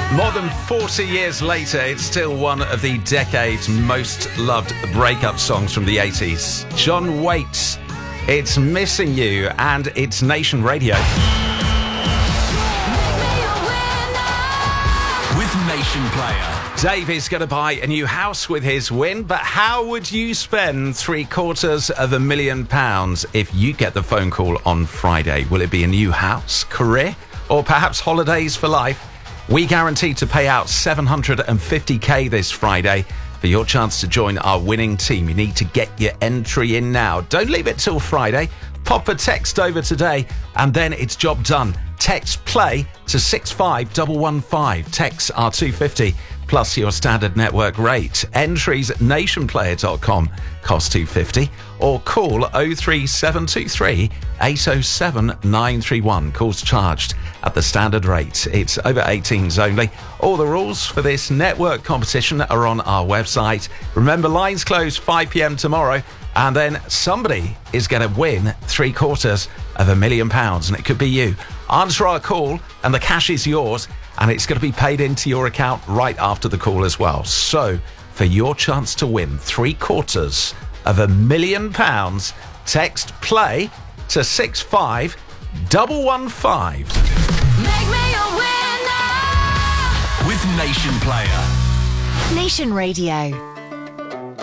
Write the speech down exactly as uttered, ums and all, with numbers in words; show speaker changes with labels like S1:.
S1: More than forty years later, it's still one of the decade's most loved breakup songs from the eighties. John Waite, it's Missing You, and it's Nation Radio.
S2: With Nation Player.
S1: Dave is going to buy a new house with his win, but how would you spend three quarters of a million pounds if you get the phone call on Friday? Will it be a new house, career, or perhaps holidays for life? We guarantee to pay out seven hundred fifty k this Friday. For your chance to join our winning team, you need to get your entry in now. Don't leave it till Friday. Pop a text over today, and then it's job done. Text play to six five one one five. Texts are two pounds fifty plus your standard network rate. Entries at nation player dot com cost two pounds fifty, or call oh three seven two three eight oh seven nine three one. Calls charged at the standard rate. It's over eighteens only. All the rules for this network competition are on our website. Remember, lines close five p.m. tomorrow, and then somebody is going to win three quarters of a million pounds, and it could be you. Answer our call, and the cash is yours, and it's going to be paid into your account right after the call as well. So, for your chance to win three quarters of a million pounds, text play to six five one one five.
S3: Make me a winner
S2: with Nation Player.
S3: Nation Radio.